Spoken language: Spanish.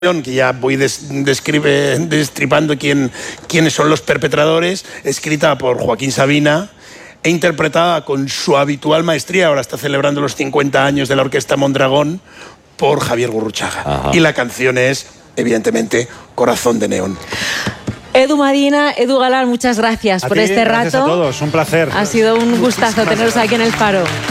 que ya voy destripando quiénes son los perpetradores, escrita por Joaquín Sabina e interpretada con su habitual maestría, ahora está celebrando los 50 años de la Orquesta Mondragón, por Javier Gurruchaga. Ajá. Y la canción es, evidentemente, Corazón de Neón. Edu Madina, Edu Galán, muchas gracias por este rato. Gracias a todos, un placer. Ha sido un gustazo teneros aquí en El Faro.